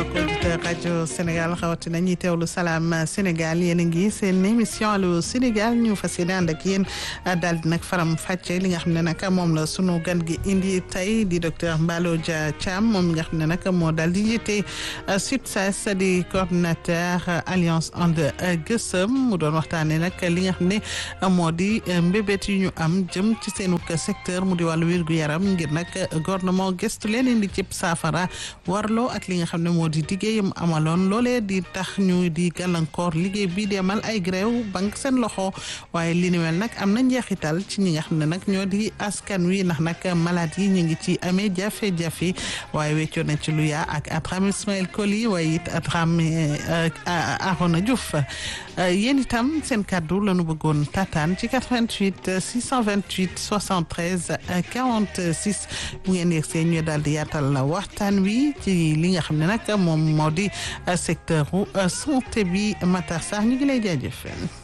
mbokk auditeur rajo Sénégal rawatina ñuy teewlu Salam Sénégal yéen a ngi seen émission Allô Sénégal ñu fas yéene ànd ak yéen daal di nag faram fàcce li nga xam ne nag moom la sunu gan gi indi tey di docteur Mballo Dia Thiam moom nga xam ne nag moo daal di jiite SUTSAS di coordinateur Alliance And Gueusseum mu doon waxtaanee nag li nga xam ne moo di mbébét yu ñu am jëm ci seenu secteur mu di wàllu wér-gu-yaram ngir nag gouvernement gëstu leen indi cib saafara warloo ak li nga xam ne moo di liggéeyam amaloon loolee di tax ñu di gàllankoor liggéey bi di amal ay grève banque seen loxo waaye li ni mel nag am na njeexital ci ñi nga xam ne nag ñoo di askan wi ndax nag malade yi ñu ngi ci amee jafe-jafe waaye weccoo na ci lu yaa ak Abraham Ismaël Koli waaye it Abraham Arona Diouf yéen itam seen kàddu la ñu bëggoon tataan ci 88 628 73 46 bu ngeen yegg see ñu daal di yaatal waxtaan wi ci li nga xam ne nag moom moo di secteur santé bi Matar Sarr ñu ngi lay jaajëfal.